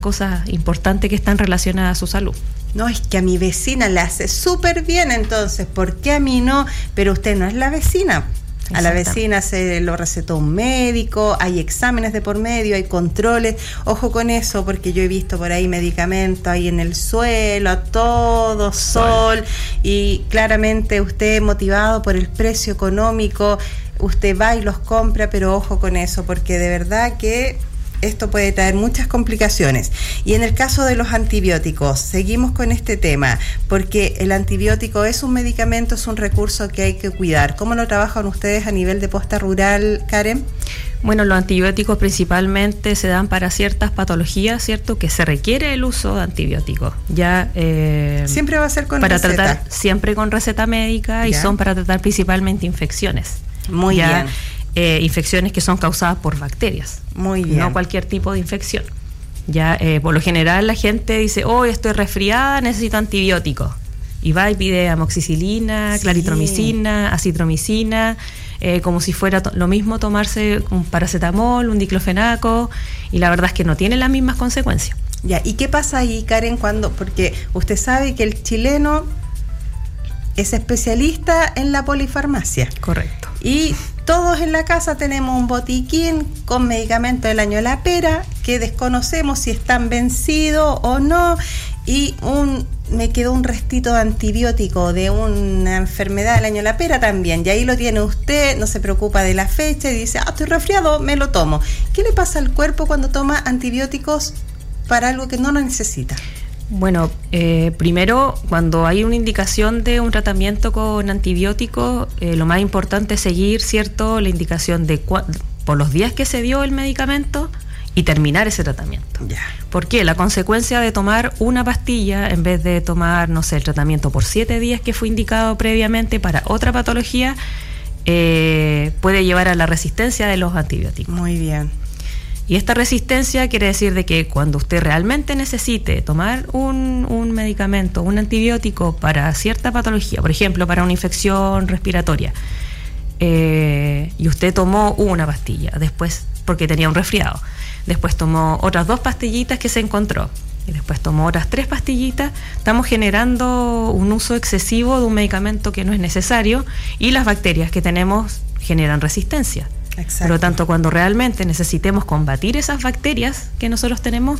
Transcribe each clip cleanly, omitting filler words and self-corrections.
cosas importantes que están relacionadas a su salud. No, es que a mi vecina le hace súper bien, entonces, ¿por qué a mí no? Pero usted no es la vecina. A la vecina se lo recetó un médico, hay exámenes de por medio, hay controles. Ojo con eso, porque yo he visto por ahí medicamentos ahí en el suelo, a todo sol, y claramente usted, motivado por el precio económico, usted va y los compra, pero ojo con eso, porque de verdad que esto puede traer muchas complicaciones. Y en el caso de los antibióticos, seguimos con este tema, porque el antibiótico es un medicamento, es un recurso que hay que cuidar. ¿Cómo lo trabajan ustedes a nivel de posta rural, Karen? Bueno, los antibióticos principalmente se dan para ciertas patologías, ¿cierto? Que se requiere el uso de antibióticos. Ya siempre va a ser con para receta. Tratar siempre con receta médica, ¿ya? Y son para tratar principalmente infecciones. Muy bien. Infecciones que son causadas por bacterias. Muy bien. No cualquier tipo de infección. Ya por lo general la gente dice, estoy resfriada, necesito antibióticos. Y va y pide amoxicilina, claritromicina, acitromicina, como si fuera lo mismo tomarse un paracetamol, un diclofenaco, y la verdad es que no tiene las mismas consecuencias. Ya, ¿y qué pasa ahí, Karen, porque usted sabe que el chileno es especialista en la polifarmacia? Correcto. Y todos en la casa tenemos un botiquín con medicamentos del año de la pera que desconocemos si están vencidos o no, y me quedó un restito de antibiótico de una enfermedad del año de la pera también, y ahí lo tiene usted, no se preocupa de la fecha y dice, estoy resfriado, me lo tomo. ¿Qué le pasa al cuerpo cuando toma antibióticos para algo que no lo necesita? Bueno, primero, cuando hay una indicación de un tratamiento con antibióticos, lo más importante es seguir, ¿cierto?, la indicación de por los días que se dio el medicamento y terminar ese tratamiento. Ya. ¿Por qué? La consecuencia de tomar una pastilla en vez de tomar, el tratamiento por 7 días que fue indicado previamente para otra patología, puede llevar a la resistencia de los antibióticos. Muy bien. Y esta resistencia quiere decir de que cuando usted realmente necesite tomar un medicamento, un antibiótico para cierta patología, por ejemplo, para una infección respiratoria, y usted tomó una pastilla, después porque tenía un resfriado, después tomó otras 2 pastillitas que se encontró, y después tomó otras 3 pastillitas, estamos generando un uso excesivo de un medicamento que no es necesario, y las bacterias que tenemos generan resistencia. Exacto. Por lo tanto, cuando realmente necesitemos combatir esas bacterias que nosotros tenemos,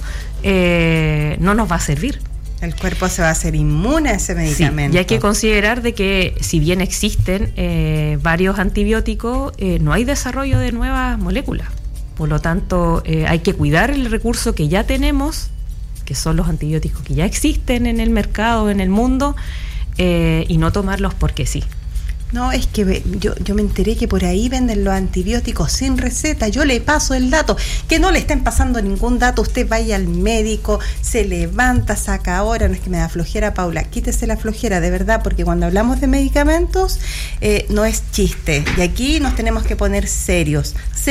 no nos va a servir. El cuerpo se va a hacer inmune a ese medicamento. Sí, y hay que considerar de que si bien existen varios antibióticos, no hay desarrollo de nuevas moléculas. Por lo tanto, hay que cuidar el recurso que ya tenemos, que son los antibióticos que ya existen en el mercado, en el mundo, y no tomarlos porque sí. No, es que yo me enteré que por ahí venden los antibióticos sin receta. Yo le paso el dato, que no le estén pasando ningún dato. Usted vaya al médico, se levanta, saca ahora. No es que me da flojera, Paula, quítese la flojera, de verdad, porque cuando hablamos de medicamentos no es chiste. Y aquí nos tenemos que poner serios.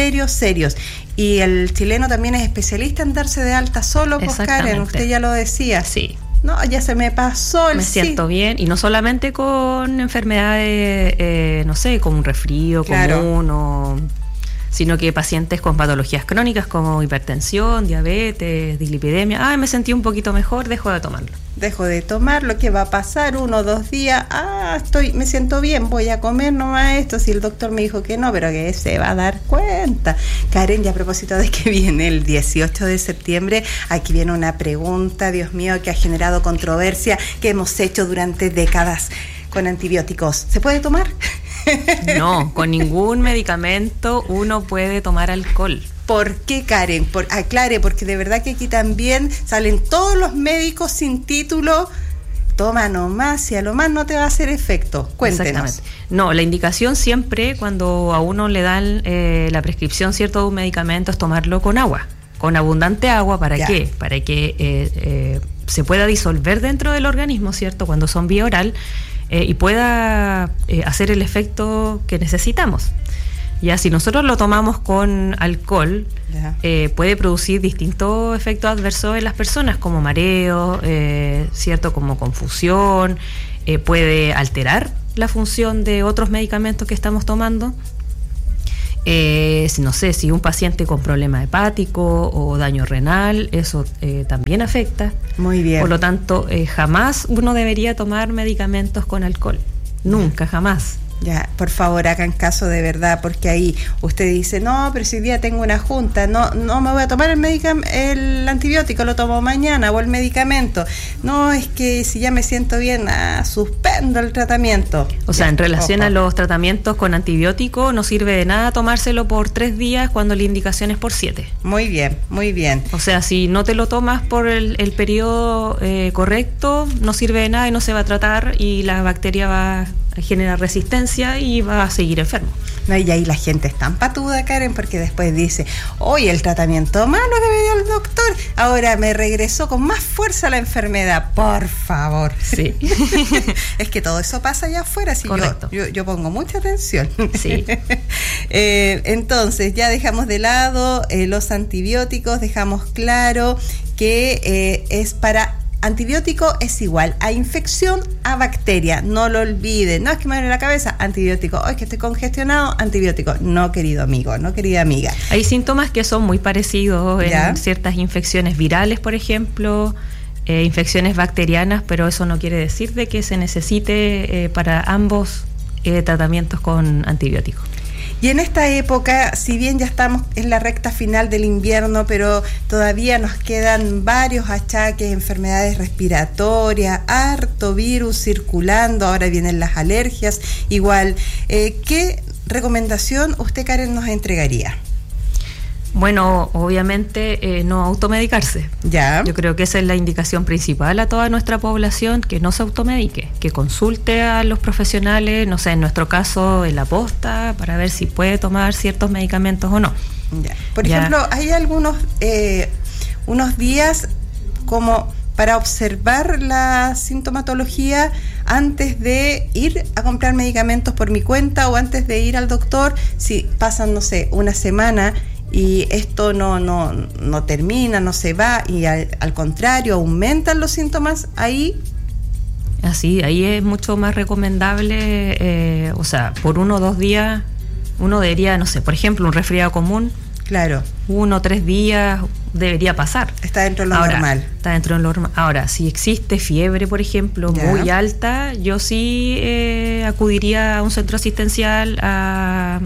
Y el chileno también es especialista en darse de alta solo, pues, Karen, usted ya lo decía. Sí. No, ya se me pasó el... Me siento bien, y no solamente con enfermedades, como un resfrío común, sino que pacientes con patologías crónicas como hipertensión, diabetes, dislipidemia. Me sentí un poquito mejor, dejo de tomarlo. ¿Qué va a pasar? 1 o 2 días, me siento bien, voy a comer nomás esto, si el doctor me dijo que no, pero que se va a dar cuenta. Karen, y a propósito de que viene el 18 de septiembre, aquí viene una pregunta, Dios mío, que ha generado controversia, que hemos hecho durante décadas con antibióticos. ¿Se puede tomar? No, con ningún medicamento uno puede tomar alcohol. ¿Por qué, Karen? Aclare, porque de verdad que aquí también salen todos los médicos sin título. Toma nomás, y a lo más no te va a hacer efecto. Cuéntenos. No, la indicación siempre cuando a uno le dan la prescripción, ¿cierto?, de un medicamento, es tomarlo con agua, con abundante agua. ¿Para qué? Para que se pueda disolver dentro del organismo, ¿cierto?, cuando son vía oral, y pueda hacer el efecto que necesitamos. Ya, si nosotros lo tomamos con alcohol, puede producir distintos efectos adversos en las personas, como mareo, ¿cierto?, como confusión, puede alterar la función de otros medicamentos que estamos tomando, No sé, si un paciente con problema hepático o daño renal, eso también afecta. Muy bien. Por lo tanto, jamás uno debería tomar medicamentos con alcohol. Nunca, jamás. Ya, por favor, hagan caso de verdad, porque ahí usted dice, no, pero si hoy día tengo una junta, no me voy a tomar el antibiótico, lo tomo mañana, o el medicamento. No, es que si ya me siento bien, suspendo el tratamiento. O sea, en relación a los tratamientos con antibiótico, no sirve de nada tomárselo por 3 días cuando la indicación es por 7. Muy bien, muy bien. O sea, si no te lo tomas por el periodo correcto, no sirve de nada y no se va a tratar, y la bacteria va a generar resistencia y va a seguir enfermo. No, y ahí la gente es tan patuda, Karen, porque después dice, oye, el tratamiento malo que me dio el doctor, ahora me regresó con más fuerza la enfermedad. Por favor. Sí. Es que todo eso pasa allá afuera, si yo pongo mucha atención. Sí. Entonces, ya dejamos de lado los antibióticos, dejamos claro que es para... Antibiótico es igual a infección, a bacteria, no lo olviden. No es que me duele la cabeza, antibiótico. Hoy que estoy congestionado, antibiótico. No, querido amigo, no, querida amiga. Hay síntomas que son muy parecidos en ciertas infecciones virales, por ejemplo, infecciones bacterianas, pero eso no quiere decir de que se necesite para ambos tratamientos con antibióticos. Y en esta época, si bien ya estamos en la recta final del invierno, pero todavía nos quedan varios achaques, enfermedades respiratorias, harto virus circulando, ahora vienen las alergias, igual. ¿Qué recomendación usted, Karen, nos entregaría? Bueno, obviamente no automedicarse. Ya. Yo creo que esa es la indicación principal a toda nuestra población, que no se automedique, que consulte a los profesionales, no sé, en nuestro caso en la posta, para ver si puede tomar ciertos medicamentos o no. Ya. Por ejemplo, hay algunos unos días como para observar la sintomatología antes de ir a comprar medicamentos por mi cuenta o antes de ir al doctor. Si pasan, no sé, una semana y esto no termina, no se va, y al contrario aumentan los síntomas, ahí es mucho más recomendable, o sea, por 1 o 2 días uno debería, no sé, por ejemplo, un resfriado común, claro, 1 o 3 días debería pasar. Está dentro de lo normal. Está dentro de lo normal. Ahora, si existe fiebre, por ejemplo, muy alta, yo sí acudiría a un centro asistencial a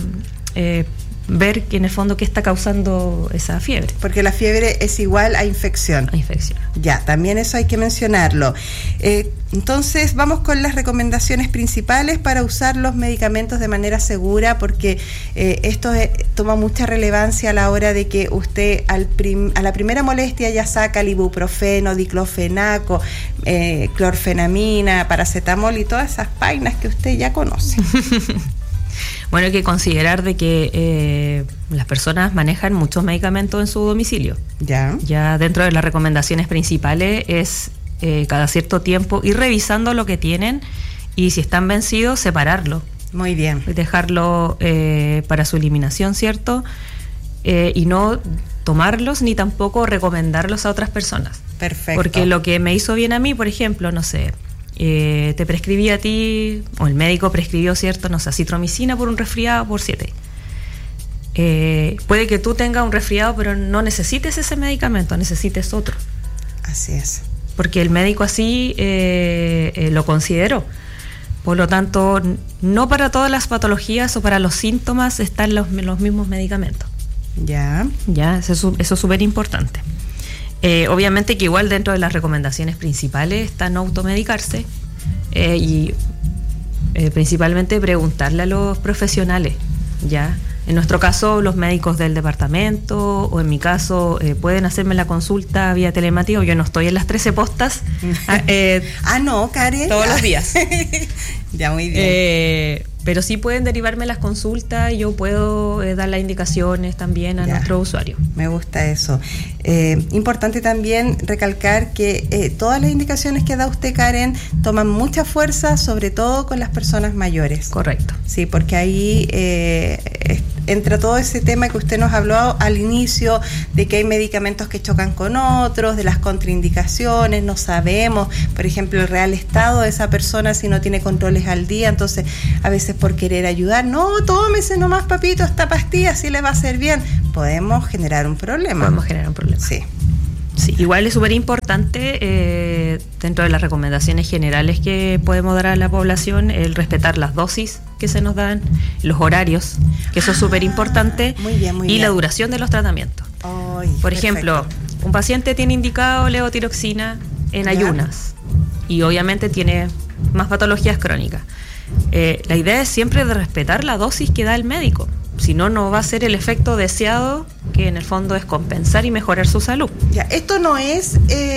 ver que en el fondo qué está causando esa fiebre. Porque la fiebre es igual a infección. Ya, también eso hay que mencionarlo. Entonces vamos con las recomendaciones principales para usar los medicamentos de manera segura, porque esto toma mucha relevancia a la hora de que usted a la primera molestia ya saca el ibuprofeno, diclofenaco, clorfenamina, paracetamol y todas esas vainas que usted ya conoce. Bueno, hay que considerar de que las personas manejan muchos medicamentos en su domicilio. Ya dentro de las recomendaciones principales es cada cierto tiempo ir revisando lo que tienen, y si están vencidos, separarlo. Muy bien. Dejarlo para su eliminación, ¿cierto? Y no tomarlos ni tampoco recomendarlos a otras personas. Perfecto. Porque lo que me hizo bien a mí, por ejemplo, no sé, te prescribí a ti, o el médico prescribió, ¿cierto? No sé, acitromicina por un resfriado por 7. Puede que tú tengas un resfriado, pero no necesites ese medicamento, necesites otro. Así es. Porque el médico así lo consideró. Por lo tanto, no para todas las patologías o para los síntomas están los mismos medicamentos. Ya, eso es súper importante. Obviamente que igual dentro de las recomendaciones principales está no automedicarse, y principalmente preguntarle a los profesionales, ¿ya? En nuestro caso, los médicos del departamento, o en mi caso, pueden hacerme la consulta vía telemática. Yo no estoy en las 13 postas. No, Karen. Todos los días. Ya, muy bien. Pero sí pueden derivarme las consultas y yo puedo dar las indicaciones también a nuestro usuario. Me gusta eso. Importante también recalcar que todas las indicaciones que da usted, Karen, toman mucha fuerza, sobre todo con las personas mayores. Correcto. Sí, porque ahí entra todo ese tema que usted nos habló al inicio, de que hay medicamentos que chocan con otros, de las contraindicaciones, no sabemos, por ejemplo, el real estado de esa persona si no tiene controles al día, entonces a veces por querer ayudar, no, tómese nomás, papito, esta pastilla, si le va a hacer bien, podemos generar un problema. Sí. Sí, igual es súper importante dentro de las recomendaciones generales que podemos dar a la población el respetar las dosis que se nos dan, los horarios, que eso es súper importante, muy bien. La duración de los tratamientos. Por ejemplo, un paciente tiene indicado levotiroxina en ayunas y obviamente tiene más patologías crónicas. La idea es siempre de respetar la dosis que da el médico. Si no, no va a ser el efecto deseado, que en el fondo es compensar y mejorar su salud. Ya, esto no es,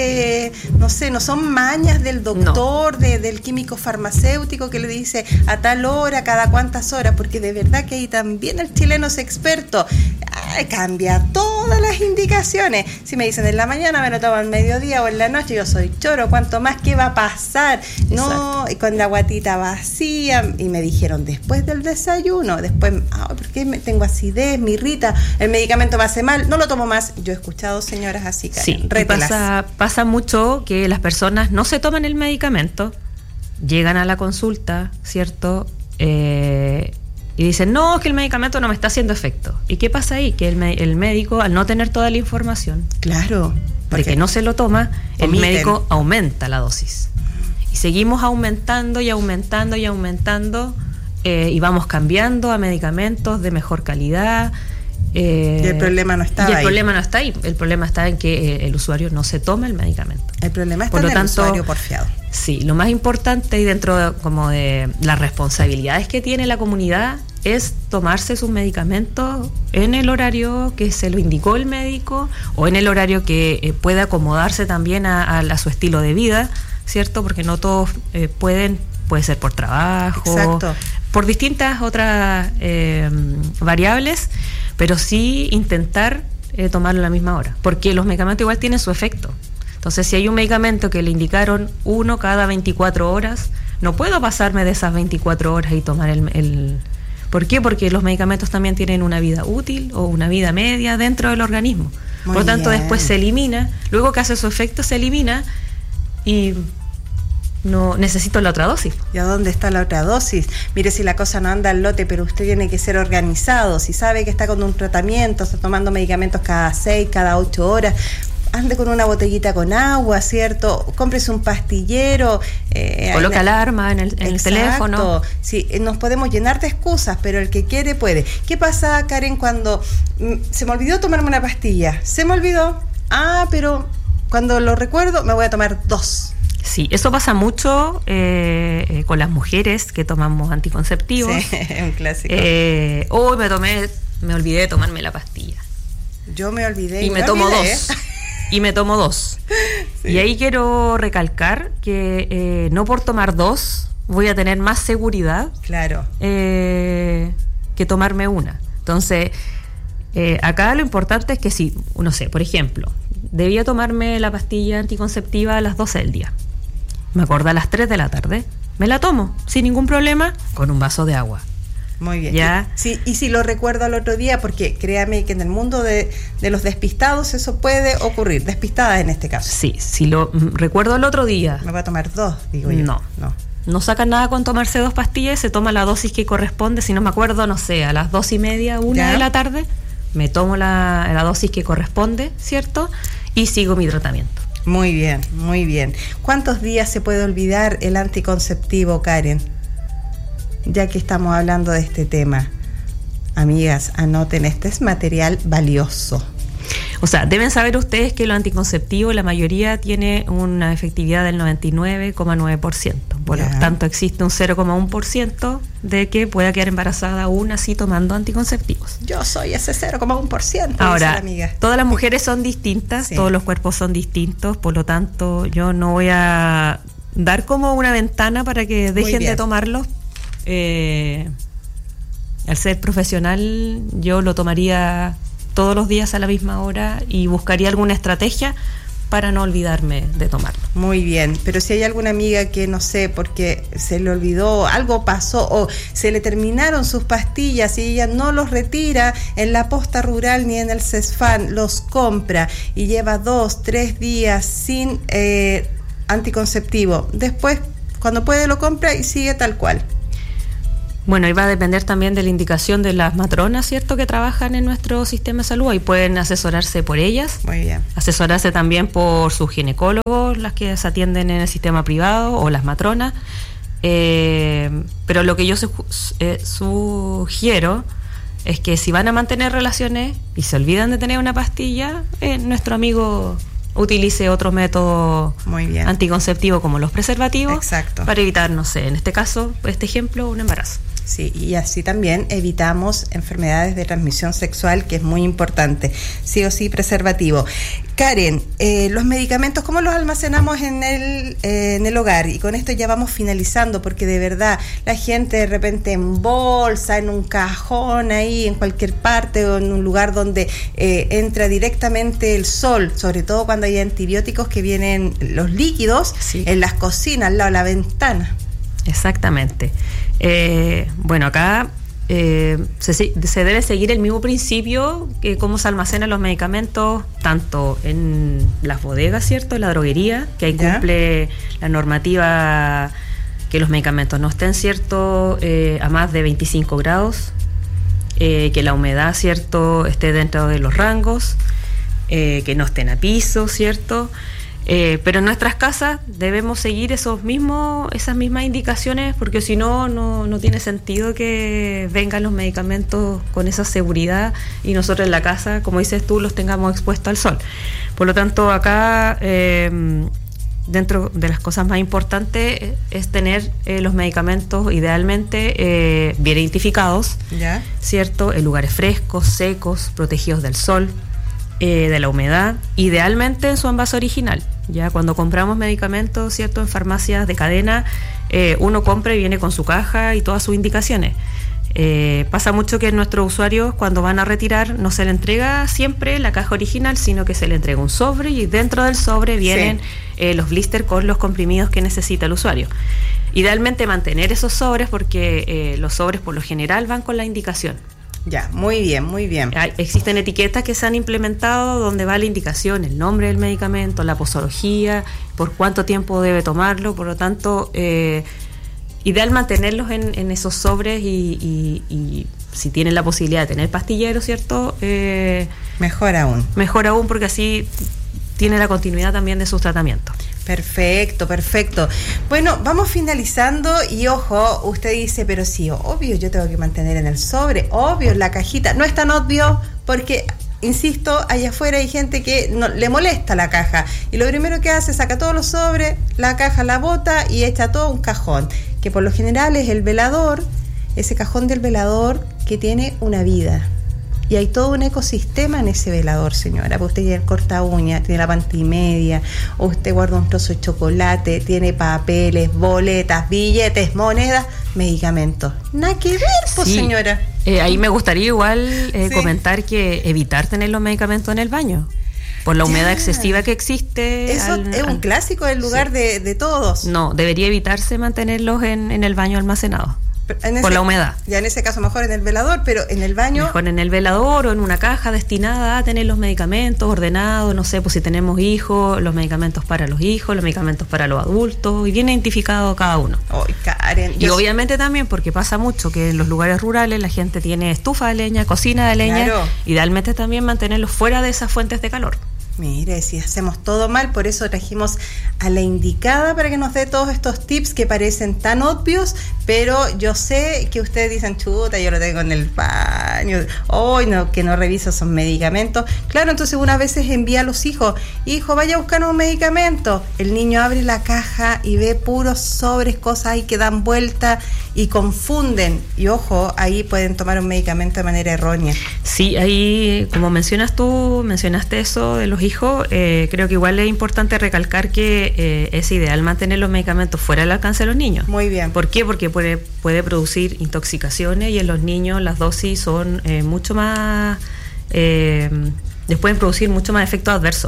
no son mañas del doctor, no. Del químico farmacéutico que le dice a tal hora, cada cuántas horas, porque de verdad que ahí también el chileno es experto. Cambia todas las indicaciones. Si me dicen en la mañana, me lo tomo al mediodía o en la noche, yo soy choro, cuánto más, ¿qué va a pasar? Exacto. No, con la guatita vacía, y me dijeron después del desayuno, después, ¿por qué tengo acidez, me irrita, el medicamento me hace mal, no lo tomo más? Yo he escuchado señoras así, Karen, sí, pasa mucho que las personas no se toman el medicamento, llegan a la consulta, ¿cierto? Y dicen, no, es que el medicamento no me está haciendo efecto. ¿Y qué pasa ahí? Que el médico, al no tener toda la información, claro, porque no se lo toma, el médico aumenta la dosis. Y seguimos aumentando y aumentando y aumentando, y vamos cambiando a medicamentos de mejor calidad. Y el problema no está ahí. Problema no está ahí. El problema está en que el usuario no se toma el medicamento. El problema está en el usuario porfiado. Sí, lo más importante y dentro de las responsabilidades que tiene la comunidad es tomarse sus medicamentos en el horario que se lo indicó el médico o en el horario que puede acomodarse también a su estilo de vida, ¿cierto? Porque no todos puede ser por trabajo, exacto, por distintas otras variables, pero sí intentar tomarlo a la misma hora, porque los medicamentos igual tienen su efecto. Entonces, si hay un medicamento que le indicaron uno cada 24 horas, no puedo pasarme de esas 24 horas y tomar el... ¿Por qué? Porque los medicamentos también tienen una vida útil o una vida media dentro del organismo. Por lo tanto, después se elimina, luego que hace su efecto se elimina y... no necesito la otra dosis. ¿Y a dónde está la otra dosis? Mire, si la cosa no anda al lote, pero usted tiene que ser organizado. Si sabe que está con un tratamiento, está tomando medicamentos cada 6, cada 8 horas, ande con una botellita con agua, ¿cierto? Cómprese un pastillero. Coloca alarma en el teléfono. Sí, nos podemos llenar de excusas, pero el que quiere puede. ¿Qué pasa, Karen, cuando se me olvidó tomarme una pastilla? Se me olvidó. Pero cuando lo recuerdo, me voy a tomar 2. Sí, eso pasa mucho con las mujeres que tomamos anticonceptivos. Sí, un clásico. Me olvidé de tomarme la pastilla. Yo me olvidé y me tomo 2. Y me tomo 2. Sí. Y ahí quiero recalcar que no por tomar 2 voy a tener más seguridad, claro, que tomarme una. Entonces, acá lo importante es que si, no sé, por ejemplo, debía tomarme la pastilla anticonceptiva a las 12 del día. Me acordé a las 3 de la tarde. Me la tomo sin ningún problema con un vaso de agua. Muy bien. ¿Ya? Sí, y si lo recuerdo al otro día, porque créame que en el mundo de los despistados eso puede ocurrir, despistadas en este caso. Sí, si lo recuerdo al otro día. Me voy a tomar 2, digo yo. No saca nada con tomarse 2 pastillas, se toma la dosis que corresponde. Si no me acuerdo, no sé, a las 2:30, 1 de la tarde, me tomo la dosis que corresponde, ¿cierto? Y sigo mi tratamiento. Muy bien, muy bien. ¿Cuántos días se puede olvidar el anticonceptivo, Karen? Ya que estamos hablando de este tema. Amigas, anoten, este es material valioso. O sea, deben saber ustedes que los anticonceptivos, la mayoría tiene una efectividad del 99,9%. Por lo tanto, existe un 0,1% de que pueda quedar embarazada aún así tomando anticonceptivos. Yo soy ese 0,1%. Ahora, todas las mujeres son distintas, sí, todos los cuerpos son distintos, por lo tanto, yo no voy a dar como una ventana para que dejen de tomarlos. Al ser profesional, yo lo tomaría todos los días a la misma hora y buscaría alguna estrategia para no olvidarme de tomarlo. Muy bien, pero si hay alguna amiga que no sé, porque se le olvidó, algo pasó o se le terminaron sus pastillas y ella no los retira en la posta rural ni en el CESFAN, los compra y lleva 2-3 días sin anticonceptivo, después cuando puede lo compra y sigue tal cual. Bueno, ahí va a depender también de la indicación de las matronas, ¿cierto?, que trabajan en nuestro sistema de salud. Ahí pueden asesorarse por ellas. Muy bien. Asesorarse también por sus ginecólogos, las que se atienden en el sistema privado, o las matronas. Pero lo que yo sugiero es que si van a mantener relaciones y se olvidan de tener una pastilla, nuestro amigo utilice otro método anticonceptivo como los preservativos. Exacto. Para evitar, no sé, en este caso, este ejemplo, un embarazo. Sí, y así también evitamos enfermedades de transmisión sexual, que es muy importante. Sí o sí, preservativo. Karen, los medicamentos, ¿cómo los almacenamos en el hogar? Y con esto ya vamos finalizando, porque de verdad la gente de repente en bolsa, en un cajón ahí, en cualquier parte o en un lugar donde entra directamente el sol, sobre todo cuando hay antibióticos que vienen los líquidos, en las cocinas, al lado de la ventana. Exactamente. Bueno, acá se debe seguir el mismo principio que cómo se almacenan los medicamentos, tanto en las bodegas, ¿cierto?, en la droguería, que ahí cumple la normativa que los medicamentos no estén, ¿cierto?, a más de 25 grados, que la humedad, ¿cierto?, esté dentro de los rangos, que no estén a piso, ¿cierto?, pero en nuestras casas debemos seguir esas mismas indicaciones, porque si no, no tiene sentido que vengan los medicamentos con esa seguridad y nosotros en la casa, como dices tú, los tengamos expuestos al sol. Por lo tanto, acá dentro de las cosas más importantes es tener los medicamentos idealmente bien identificados, ¿cierto?, en lugares frescos, secos, protegidos del sol, de la humedad, idealmente en su envase original. Ya cuando compramos medicamentos, ¿cierto?, en farmacias de cadena, uno compra y viene con su caja y todas sus indicaciones. Pasa mucho que nuestros usuarios, cuando van a retirar, no se le entrega siempre la caja original, sino que se le entrega un sobre y dentro del sobre vienen los blisters con los comprimidos que necesita el usuario. Idealmente mantener esos sobres, porque los sobres por lo general van con la indicación. Ya, muy bien, muy bien. Existen etiquetas que se han implementado donde va la indicación, el nombre del medicamento, la posología, por cuánto tiempo debe tomarlo. Por lo tanto, ideal mantenerlos en esos sobres y si tienen la posibilidad de tener pastilleros, ¿cierto? Mejor aún. Mejor aún, porque así tiene la continuidad también de sus tratamientos. Perfecto, perfecto. Bueno, vamos finalizando y ojo, usted dice, pero sí, obvio, yo tengo que mantener en el sobre, obvio, en la cajita. No es tan obvio porque, insisto, allá afuera hay gente que no, le molesta la caja y lo primero que hace, saca todos los sobres, la caja la bota y echa todo un cajón, que por lo general es el velador, ese cajón del velador que tiene una vida. Y hay todo un ecosistema en ese velador, señora. Porque usted tiene el corta uña, tiene la pantimedia, o usted guarda un trozo de chocolate, tiene papeles, boletas, billetes, monedas, medicamentos. Nada que ver, pues, señora. Ahí me gustaría igual comentar que evitar tener los medicamentos en el baño. Por la humedad excesiva que existe. Eso es un clásico del lugar de todos. No, debería evitarse mantenerlos en el baño almacenados. Por la humedad. Ya en ese caso mejor en el velador, pero en el baño. Mejor en el velador o en una caja destinada a tener los medicamentos ordenados, no sé, pues si tenemos hijos, los medicamentos para los hijos, los medicamentos para los adultos, y bien identificado cada uno. Ay, Karen. Y obviamente también, porque pasa mucho que en los lugares rurales la gente tiene estufa de leña, cocina de leña, idealmente también mantenerlos fuera de esas fuentes de calor. Mire, si hacemos todo mal, por eso trajimos a la indicada para que nos dé todos estos tips que parecen tan obvios, pero yo sé que ustedes dicen, chuta, yo lo tengo en el baño, hoy no, que no reviso esos medicamentos. Claro, entonces unas veces envía a los hijos, hijo, vaya a buscar un medicamento. El niño abre la caja y ve puros sobres, cosas ahí que dan vuelta y confunden. Y ojo, ahí pueden tomar un medicamento de manera errónea. Sí, ahí, como mencionaste eso de los hijos, creo que igual es importante recalcar que es ideal mantener los medicamentos fuera del alcance de los niños. Muy bien. ¿Por qué? Porque puede producir intoxicaciones y en los niños las dosis son mucho más, les pueden producir mucho más efectos adversos.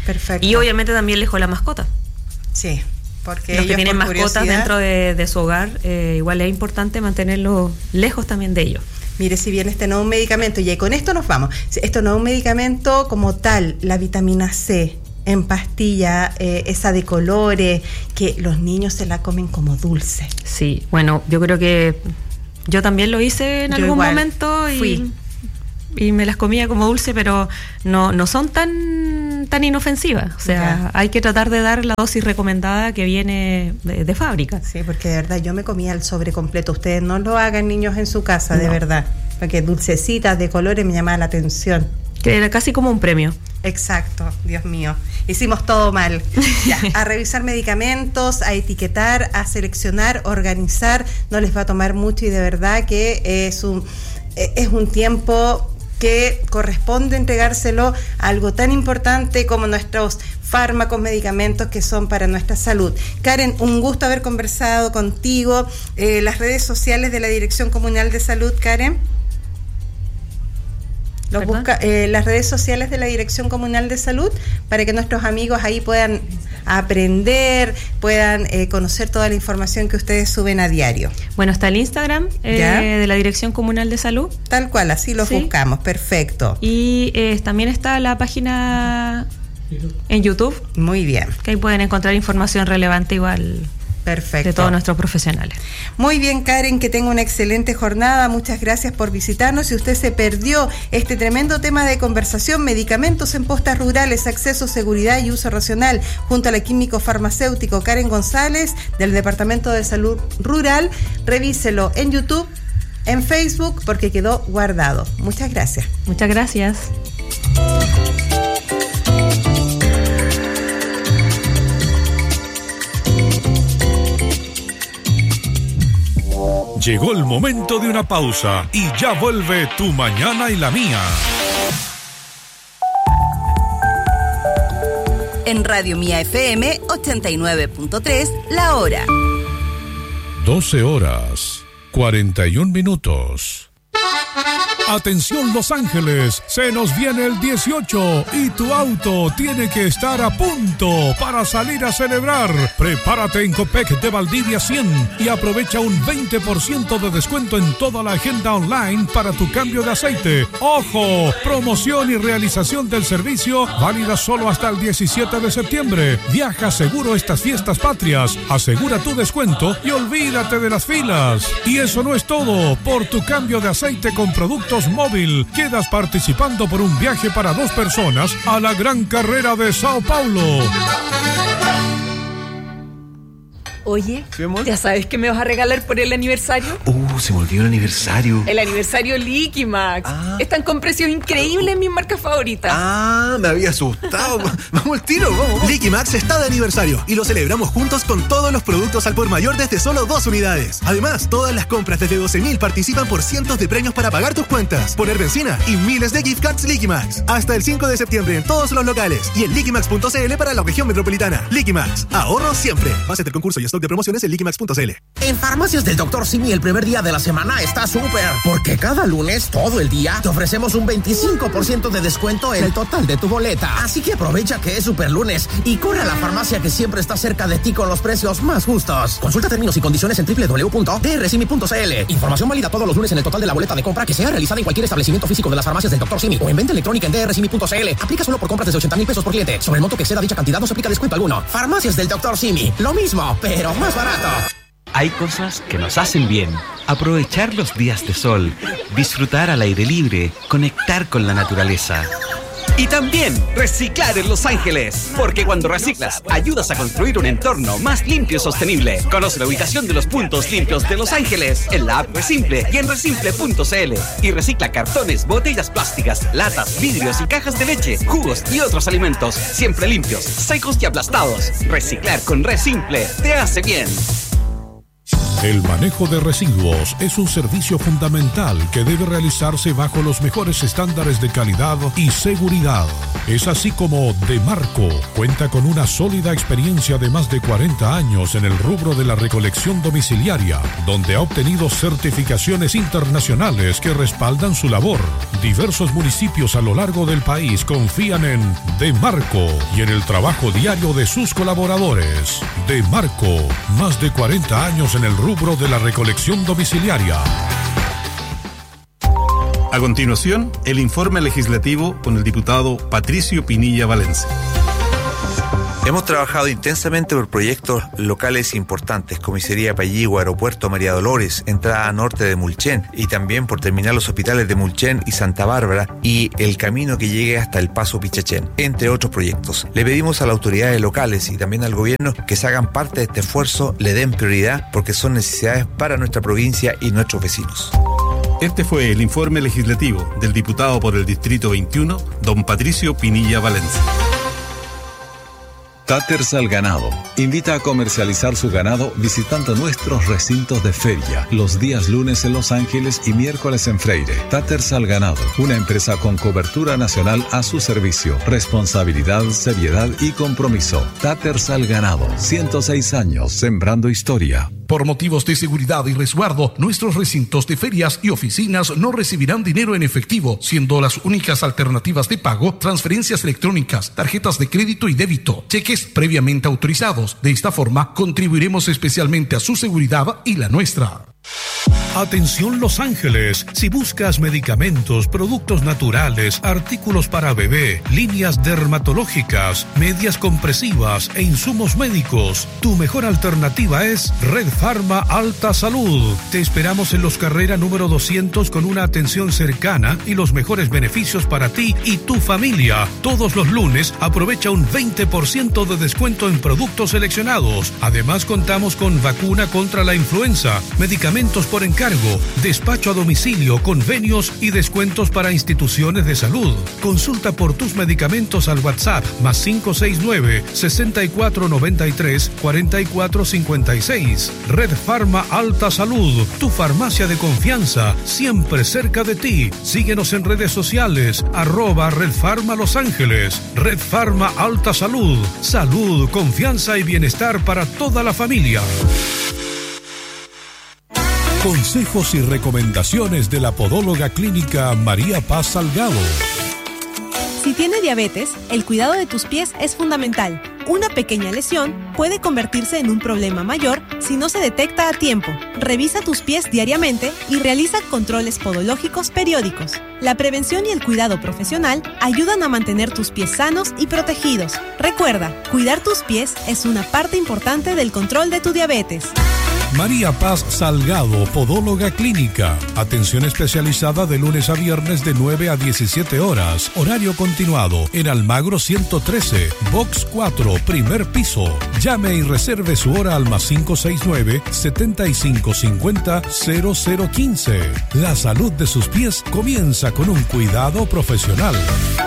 Perfecto. Y obviamente también lejos de la mascota. Sí, porque los que tienen mascotas dentro de su hogar, igual es importante mantenerlos lejos también de ellos. Mire, si bien este no es un medicamento, y con esto nos vamos, esto no es un medicamento como tal, la vitamina C en pastilla, esa de colores, que los niños se la comen como dulce. Sí, bueno, yo creo que yo también lo hice en algún momento y me las comía como dulce, pero no son tan inofensivas. O sea, hay que tratar de dar la dosis recomendada que viene de fábrica. Sí, porque de verdad yo me comía el sobre completo. Ustedes no lo hagan, niños, en su casa, de verdad. Porque dulcecitas de colores me llamaba la atención. Que era casi como un premio. Exacto, Dios mío. Hicimos todo mal. Ya, a revisar medicamentos, a etiquetar, a seleccionar, organizar. No les va a tomar mucho y de verdad que es un tiempo que corresponde entregárselo a algo tan importante como nuestros fármacos, medicamentos que son para nuestra salud. Karen, un gusto haber conversado contigo. Las redes sociales de la Dirección Comunal de Salud, Karen. Las redes sociales de la Dirección Comunal de Salud para que nuestros amigos ahí puedan aprender, puedan conocer toda la información que ustedes suben a diario. Bueno, está el Instagram de la Dirección Comunal de Salud. Tal cual, así los buscamos, perfecto. Y también está la página en YouTube. Muy bien. Que ahí pueden encontrar información relevante igual. Perfecto. De todos nuestros profesionales. Muy bien, Karen, que tenga una excelente jornada. Muchas gracias por visitarnos. Si usted se perdió este tremendo tema de conversación, medicamentos en postas rurales, acceso, seguridad y uso racional, junto a la químico farmacéutico Karen González del Departamento de Salud Rural, revíselo en YouTube, en Facebook, porque quedó guardado. Muchas gracias. Muchas gracias. Llegó el momento de una pausa y ya vuelve Tu Mañana y la Mía. En Radio Mía FM 89.3, la hora. 12 horas, 41 minutos. Atención Los Ángeles, se nos viene el 18 y tu auto tiene que estar a punto para salir a celebrar. Prepárate en Copec de Valdivia 100 y aprovecha un 20% de descuento en toda la agenda online para tu cambio de aceite. ¡Ojo! Promoción y realización del servicio válida solo hasta el 17 de septiembre. Viaja seguro estas fiestas patrias, asegura tu descuento y olvídate de las filas. Y eso no es todo, por tu cambio de aceite con productos Móvil, quedas participando por un viaje para 2 personas a la Gran Carrera de Sao Paulo. Oye, ¿ya sabes qué me vas a regalar por el aniversario? Se me olvidó el aniversario. El aniversario Liquimax. Están con precios increíbles en mis marcas favoritas. Me había asustado. Vamos al tiro, vamos. Liquimax está de aniversario y lo celebramos juntos con todos los productos al por mayor desde solo 2 unidades. Además, todas las compras desde 12.000 participan por cientos de premios para pagar tus cuentas, poner benzina y miles de gift cards Liquimax. Hasta el 5 de septiembre en todos los locales y en liquimax.cl para la región metropolitana. Liquimax, ahorro siempre. Base del concurso y stock de promociones en liquimax.cl. En Farmacias del Dr. Simi el primer día de la semana está súper, porque cada lunes, todo el día, te ofrecemos un 25% de descuento en el total de tu boleta. Así que aprovecha que es super lunes y corre a la farmacia que siempre está cerca de ti con los precios más justos. Consulta términos y condiciones en www.drsimi.cl. Información válida todos los lunes en el total de la boleta de compra que sea realizada en cualquier establecimiento físico de las farmacias del Dr. Simi o en venta electrónica en drsimi.cl. Aplica solo por compras desde 80,000 pesos por cliente. Sobre el monto que exceda dicha cantidad no se aplica descuento alguno. Farmacias del Dr. Simi. Lo mismo, pero más barato. Hay cosas que nos hacen bien. Aprovechar los días de sol, disfrutar al aire libre, conectar con la naturaleza. Y también reciclar en Los Ángeles, porque cuando reciclas ayudas a construir un entorno más limpio y sostenible. Conoce la ubicación de los puntos limpios de Los Ángeles en la app Resimple y en resimple.cl. Y recicla cartones, botellas plásticas, latas, vidrios y cajas de leche, jugos y otros alimentos, siempre limpios, secos y aplastados. Reciclar con Resimple te hace bien. El manejo de residuos es un servicio fundamental que debe realizarse bajo los mejores estándares de calidad y seguridad. Es así como Demarco cuenta con una sólida experiencia de más de 40 años en el rubro de la recolección domiciliaria, donde ha obtenido certificaciones internacionales que respaldan su labor. Diversos municipios a lo largo del país confían en Demarco y en el trabajo diario de sus colaboradores. Demarco, más de 40 años en el rubro de la recolección domiciliaria. A continuación, el informe legislativo con el diputado Patricio Pinilla Valencia. Hemos trabajado intensamente por proyectos locales importantes, Comisaría Palligua, Aeropuerto María Dolores, entrada norte de Mulchen, y también por terminar los hospitales de Mulchen y Santa Bárbara y el camino que llegue hasta el Paso Pichachén, entre otros proyectos. Le pedimos a las autoridades locales y también al gobierno que se hagan parte de este esfuerzo, le den prioridad porque son necesidades para nuestra provincia y nuestros vecinos. Este fue el informe legislativo del diputado por el Distrito 21, don Patricio Pinilla Valencia. Taters al Ganado invita a comercializar su ganado visitando nuestros recintos de feria los días lunes en Los Ángeles y miércoles en Freire. Taters al Ganado, una empresa con cobertura nacional a su servicio, responsabilidad, seriedad y compromiso. Taters al Ganado, 106 años sembrando historia. Por motivos de seguridad y resguardo, nuestros recintos de ferias y oficinas no recibirán dinero en efectivo, siendo las únicas alternativas de pago transferencias electrónicas, tarjetas de crédito y débito, cheques previamente autorizados. De esta forma, contribuiremos especialmente a su seguridad y la nuestra. Atención Los Ángeles, si buscas medicamentos, productos naturales, artículos para bebé, líneas dermatológicas, medias compresivas e insumos médicos, tu mejor alternativa es Red Pharma Alta Salud. Te esperamos en Los Carrera número 200 con una atención cercana y los mejores beneficios para ti y tu familia. Todos los lunes aprovecha un 20% de descuento en productos seleccionados. Además contamos con vacuna contra la influenza, medicamentos por encargo, despacho a domicilio, convenios y descuentos para instituciones de salud. Consulta por tus medicamentos al WhatsApp +569 6493 4456. Red Pharma Alta Salud, tu farmacia de confianza, siempre cerca de ti. Síguenos en redes sociales @Red Pharma Los Ángeles. Red Pharma Alta Salud, salud, confianza y bienestar para toda la familia. Consejos y recomendaciones de la podóloga clínica María Paz Salgado. Si tienes diabetes, el cuidado de tus pies es fundamental. Una pequeña lesión puede convertirse en un problema mayor si no se detecta a tiempo. Revisa tus pies diariamente y realiza controles podológicos periódicos. La prevención y el cuidado profesional ayudan a mantener tus pies sanos y protegidos. Recuerda, cuidar tus pies es una parte importante del control de tu diabetes. María Paz Salgado, podóloga clínica. Atención especializada de lunes a viernes de 9 a 17 horas. Horario continuado en Almagro 113, Box 4, primer piso. Llame y reserve su hora al +569 7550 0015. La salud de sus pies comienza con un cuidado profesional.